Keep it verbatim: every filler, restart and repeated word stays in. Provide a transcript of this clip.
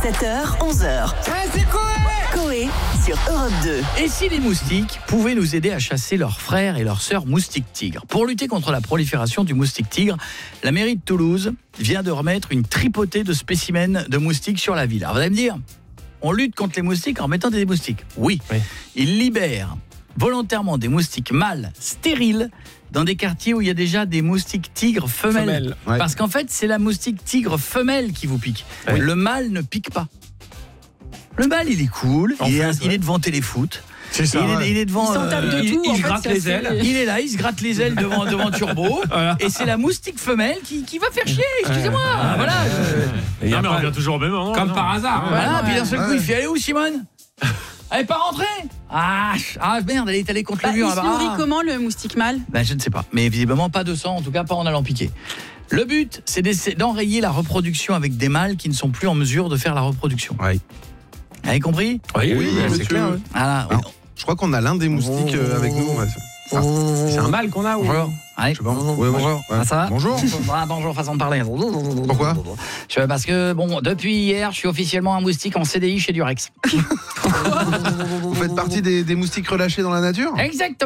sept heures, onze heures. Ouais, c'est Coé Coé sur Europe deux. Et si les moustiques pouvaient nous aider à chasser leurs frères et leurs sœurs moustiques tigres? Pour lutter contre la prolifération du moustique tigre, la mairie de Toulouse vient de remettre une tripotée de spécimens de moustiques sur la ville. Alors vous allez me dire, on lutte contre les moustiques en mettant des moustiques. Oui, oui. Ils libèrent volontairement des moustiques mâles stériles dans des quartiers où il y a déjà des moustiques tigres femelles. Femelle, ouais. Parce qu'en fait, c'est la moustique tigre femelle qui vous pique. Ouais. Le mâle ne pique pas. Le mâle, il est cool, En il, fait, est, ouais. il est devant Téléfoot. C'est ça, il, est, ouais. il est devant. Il s'en tape de il, tout. il en fait, gratte c'est les assez- ailes. Il est là, il se gratte les ailes devant, devant Turbo. Voilà. Et c'est la moustique femelle qui, qui va faire chier. Excusez-moi. Ouais. Voilà. Et y a Non, mais pas- on revient toujours au même moment. Comme non par hasard. Voilà. ouais. Puis d'un seul coup, Ouais. il fait aller où, Simone? Elle n'est pas rentrée. Ah, ch- ah merde, elle est allée contre Bah, le mur. il se là-bas. nourrit Ah. comment le moustique mâle? Ben, je ne sais pas, mais visiblement pas de sang, en tout cas pas en allant piquer. Le but, c'est d'essa- d'enrayer la reproduction avec des mâles qui ne sont plus en mesure de faire la reproduction. Ouais. Vous avez compris? Oui, Oui, c'est monsieur. clair. Voilà. Ah. Je crois qu'on a l'un des moustiques euh, avec nous. Ouais. C'est un- C'est un mâle qu'on a ou Bonjour. Allez. Je sais pas. Ouais, ouais. Bonjour. Ouais. Ah, ça va? Bonjour. Ah, bonjour, façon de parler. Pourquoi? Je- Parce que, bon, depuis hier, je suis officiellement un moustique en C D I chez Durex. Vous faites partie des, des moustiques relâchés dans la nature? Exactement.